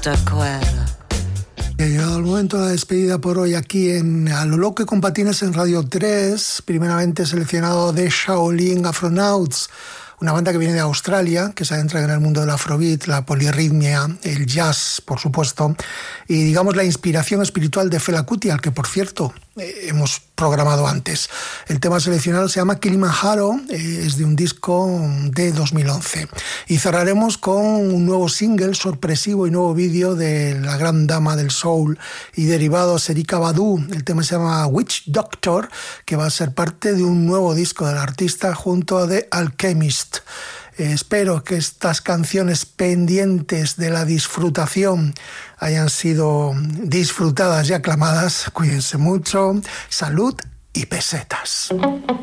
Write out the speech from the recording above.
Tacquella. Ha llegado el momento de la despedida por hoy aquí en A lo Loco y con Patines en Radio 3. Primeramente he seleccionado The Shaolin Afronauts, una banda que viene de Australia, que se adentra en el mundo del afrobeat, la polirritmia, el jazz, por supuesto, y digamos la inspiración espiritual de Fela Kuti, al que, por cierto, hemos programado antes. El tema seleccionado se llama Kilimanjaro, es de un disco de 2011. Y cerraremos con un nuevo single sorpresivo y nuevo vídeo de la gran dama del soul y derivados Erykah Badu. El tema se llama Witch Doctor, que va a ser parte de un nuevo disco del artista junto a The Alchemist. Espero que estas canciones pendientes de la disfrutación hayan sido disfrutadas y aclamadas. Cuídense mucho. Salud y pesetas.